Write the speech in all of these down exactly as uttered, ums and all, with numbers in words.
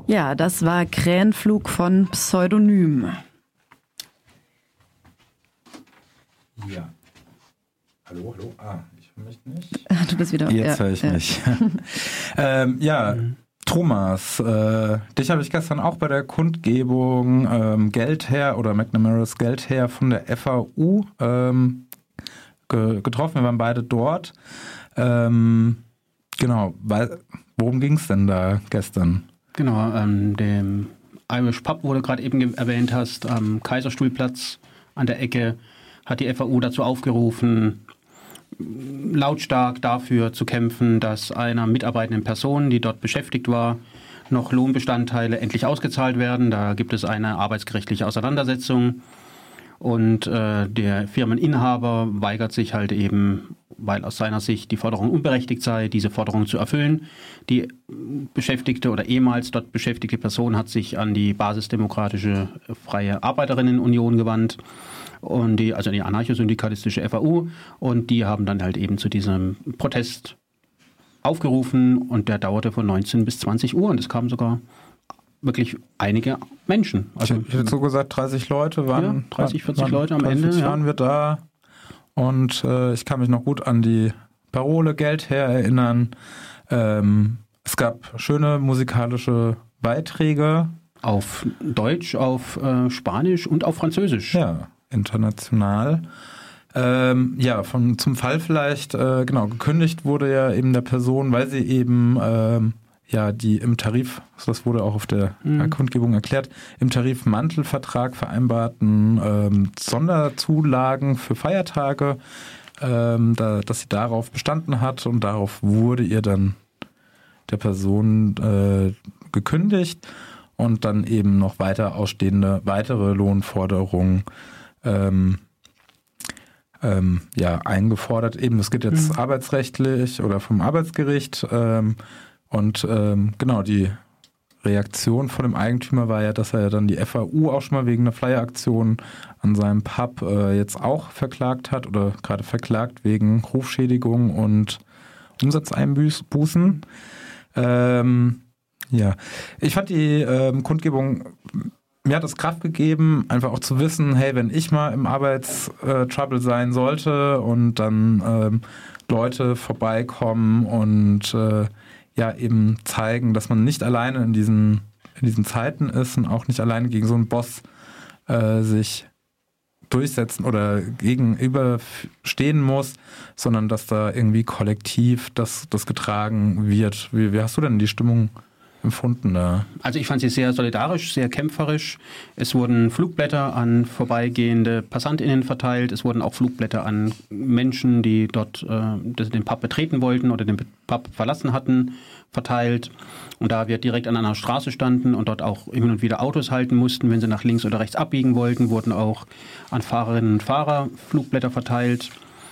Ja, das war Krähenflug von Pseudonym. Ja. Hallo, hallo. Ah, ich höre mich nicht. Du bist wieder. Jetzt ja, höre ich ja. mich. ähm, ja, mhm. Thomas, äh, dich habe ich gestern auch bei der Kundgebung ähm, Geldherr oder McNamara's Geldherr von der F A U ähm, ge- getroffen. Wir waren beide dort. Ähm, genau, weil, worum ging es denn da gestern? Genau, ähm, dem Irish Pub, wo du gerade eben ge- erwähnt hast, am Kaiserstuhlplatz an der Ecke, hat die F A U dazu aufgerufen, lautstark dafür zu kämpfen, dass einer mitarbeitenden Person, die dort beschäftigt war, noch Lohnbestandteile endlich ausgezahlt werden. Da gibt es eine arbeitsgerichtliche Auseinandersetzung und äh, der Firmeninhaber weigert sich halt eben, weil aus seiner Sicht die Forderung unberechtigt sei, diese Forderung zu erfüllen. Die beschäftigte oder ehemals dort beschäftigte Person hat sich an die basisdemokratische Freie Arbeiterinnenunion gewandt. Und die, also die anarcho-syndikalistische F A U, und die haben dann halt eben zu diesem Protest aufgerufen und der dauerte von neunzehn bis zwanzig Uhr und es kamen sogar wirklich einige Menschen. Also, ich hätte so gesagt, dreißig Leute waren, ja, dreißig, vierzig waren, Leute am dreißig, Ende. waren ja. wir da und äh, ich kann mich noch gut an die Parole Geldherr erinnern. Ähm, es gab schöne musikalische Beiträge. Auf Deutsch, auf äh, Spanisch und auf Französisch. Ja. International. Ähm, ja, von, zum Fall vielleicht, äh, genau, gekündigt wurde ja eben der Person, weil sie eben, ähm, ja, die im Tarif, das wurde auch auf der mhm. Kundgebung erklärt, im Tarifmantelvertrag vereinbarten ähm, Sonderzulagen für Feiertage, ähm, da, dass sie darauf bestanden hat und darauf wurde ihr dann der Person äh, gekündigt und dann eben noch weiter ausstehende weitere Lohnforderungen Ähm, ähm, ja, eingefordert. Eben, das geht jetzt mhm. arbeitsrechtlich oder vom Arbeitsgericht. Ähm, und ähm, genau, die Reaktion von dem Eigentümer war ja, dass er ja dann die F A U auch schon mal wegen einer Flyer-Aktion an seinem Pub äh, jetzt auch verklagt hat oder gerade verklagt wegen Rufschädigung und Umsatzeinbußen. Ähm, ja, ich fand die ähm, Kundgebung, mir hat es Kraft gegeben, einfach auch zu wissen, hey, wenn ich mal im Arbeitstrouble sein sollte und dann ähm, Leute vorbeikommen und äh, ja eben zeigen, dass man nicht alleine in diesen, in diesen Zeiten ist und auch nicht alleine gegen so einen Boss äh, sich durchsetzen oder gegenüberstehen muss, sondern dass da irgendwie kollektiv das, das getragen wird. Wie, wie hast du denn die Stimmung empfunden da? Also ich fand sie sehr solidarisch, sehr kämpferisch. Es wurden Flugblätter an vorbeigehende PassantInnen verteilt. Es wurden auch Flugblätter an Menschen, die dort äh, den Pub betreten wollten oder den Pub verlassen hatten, verteilt. Und da wir direkt an einer Straße standen und dort auch hin und wieder Autos halten mussten, wenn sie nach links oder rechts abbiegen wollten, wurden auch an Fahrerinnen und Fahrer Flugblätter verteilt.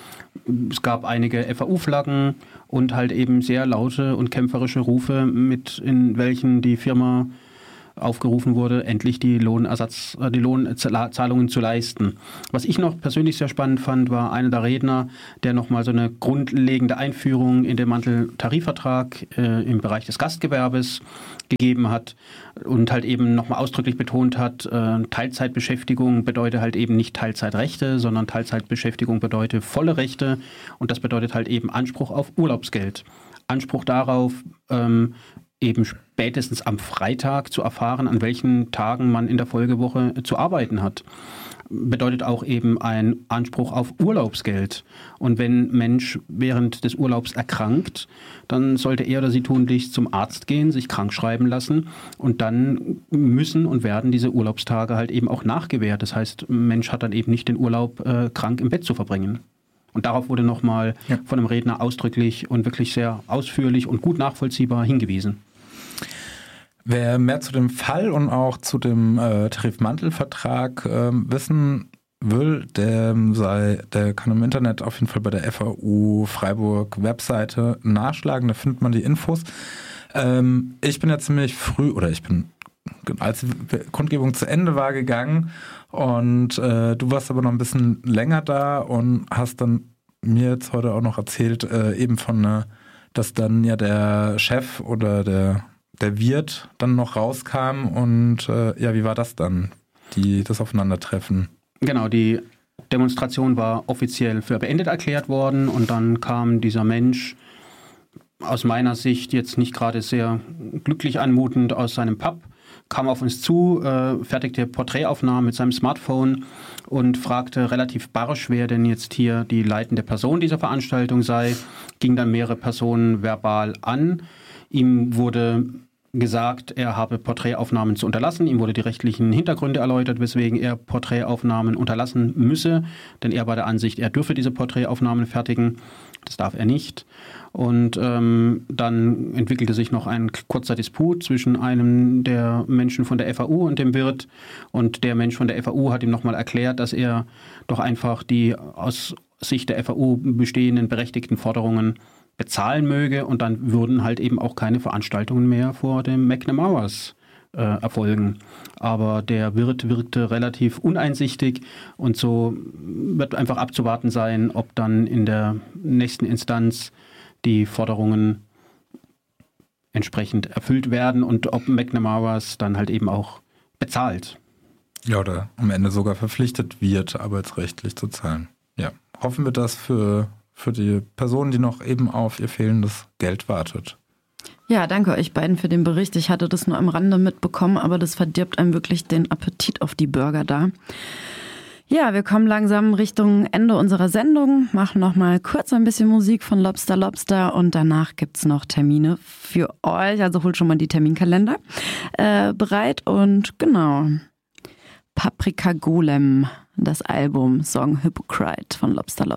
Es gab einige F A U-Flaggen und halt eben sehr laute und kämpferische Rufe, mit in welchen die Firma aufgerufen wurde, endlich die Lohnersatz, die Lohnzahlungen zu leisten. Was ich noch persönlich sehr spannend fand, war einer der Redner, der nochmal so eine grundlegende Einführung in den Manteltarifvertrag äh, im Bereich des Gastgewerbes gegeben hat und halt eben nochmal ausdrücklich betont hat, äh, Teilzeitbeschäftigung bedeutet halt eben nicht Teilzeitrechte, sondern Teilzeitbeschäftigung bedeutet volle Rechte und das bedeutet halt eben Anspruch auf Urlaubsgeld. Anspruch darauf, ähm, eben spätestens am Freitag zu erfahren, an welchen Tagen man in der Folgewoche zu arbeiten hat. Bedeutet auch eben ein Anspruch auf Urlaubsgeld. Und wenn Mensch während des Urlaubs erkrankt, dann sollte er oder sie tunlichst zum Arzt gehen, sich krank schreiben lassen und dann müssen und werden diese Urlaubstage halt eben auch nachgewährt. Das heißt, Mensch hat dann eben nicht den Urlaub, äh, krank im Bett zu verbringen. Und darauf wurde nochmal ja. von dem Redner ausdrücklich und wirklich sehr ausführlich und gut nachvollziehbar hingewiesen. Wer mehr zu dem Fall und auch zu dem äh, Tarifmantelvertrag äh, wissen will, der, sei, der kann im Internet auf jeden Fall bei der F A U Freiburg Webseite nachschlagen, da findet man die Infos. Ähm, ich bin ja ziemlich früh, oder ich bin, als die Kundgebung zu Ende war, gegangen und äh, du warst aber noch ein bisschen länger da und hast dann mir jetzt heute auch noch erzählt, äh, eben von, äh, dass dann ja der Chef oder der der Wirt dann noch rauskam und äh, ja, wie war das dann, die, das Aufeinandertreffen? Genau, die Demonstration war offiziell für beendet erklärt worden und dann kam dieser Mensch, aus meiner Sicht jetzt nicht gerade sehr glücklich anmutend, aus seinem Pub, kam auf uns zu, äh, fertigte Porträtaufnahmen mit seinem Smartphone und fragte relativ barsch, wer denn jetzt hier die leitende Person dieser Veranstaltung sei, ging dann mehrere Personen verbal an. Ihm wurde gesagt, er habe Porträtaufnahmen zu unterlassen. Ihm wurde die rechtlichen Hintergründe erläutert, weswegen er Porträtaufnahmen unterlassen müsse, denn er war der Ansicht, er dürfe diese Porträtaufnahmen fertigen. Das darf er nicht. Und ähm, dann entwickelte sich noch ein kurzer Disput zwischen einem der Menschen von der F A U und dem Wirt. Und der Mensch von der F A U hat ihm nochmal erklärt, dass er doch einfach die aus Sicht der F A U bestehenden berechtigten Forderungen bezahlen möge. Und dann würden halt eben auch keine Veranstaltungen mehr vor dem McNamara's äh, erfolgen. Aber der Wirt wirkte relativ uneinsichtig und so wird einfach abzuwarten sein, ob dann in der nächsten Instanz die Forderungen entsprechend erfüllt werden und ob McNamara's dann halt eben auch bezahlt. Ja, oder am Ende sogar verpflichtet wird, arbeitsrechtlich zu zahlen. Ja, hoffen wir das für, für die Person, die noch eben auf ihr fehlendes Geld wartet. Ja, danke euch beiden für den Bericht. Ich hatte das nur am Rande mitbekommen, aber das verdirbt einem wirklich den Appetit auf die Burger da. Ja, wir kommen langsam Richtung Ende unserer Sendung, machen noch mal kurz ein bisschen Musik von Lobster Lobster und danach gibt's noch Termine für euch, also holt schon mal die Terminkalender äh, bereit und genau, Paprika Golem, das Album Song Hypocrite von Lobster Lobster.